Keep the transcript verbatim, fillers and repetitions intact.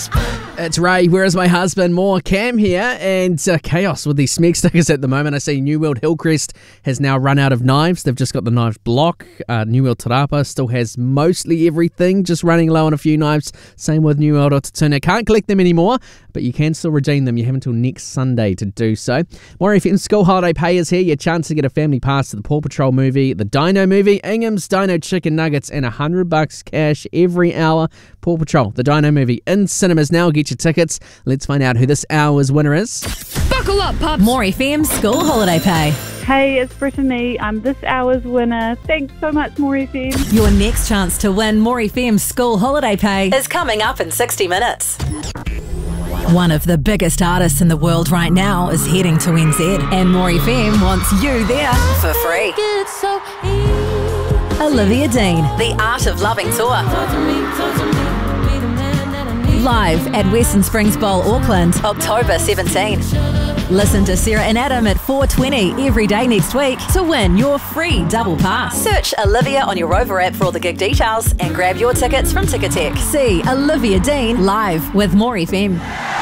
It's Ray, where's my husband? More Cam here, and uh, chaos with these Smeg stickers at the moment. I see New World Hillcrest has now run out of knives. They've just got the knives block. Uh, New World Tarapa still has mostly everything, just running low on a few knives. Same with New World Otatuna. Can't collect them anymore, but you can still redeem them. You have until next Sunday to do so. More F M School Holiday Pay is here. Your chance to get a family pass to the Paw Patrol movie, the Dino movie, Ingham's Dino Chicken Nuggets, and one hundred bucks cash every hour. Paw Patrol, the Dino movie, in cinemas now. Get your tickets. Let's find out who this hour's winner is. Buckle up, pups! More F M School Holiday Pay. Hey, it's Brittany. I'm this hour's winner. Thanks so much, More F M. Your next chance to win More F M School Holiday Pay is coming up in sixty minutes. One of the biggest artists in the world right now is heading to N Z, and More F M wants you there for free. Olivia Dean, The Art of Loving Tour. Live at Western Springs Bowl, Auckland, October seventeenth. Listen to Sarah and Adam at four twenty every day next week to win your free double pass. Search Olivia on your Rover app for all the gig details and grab your tickets from Ticketek. See Olivia Dean live with More F M.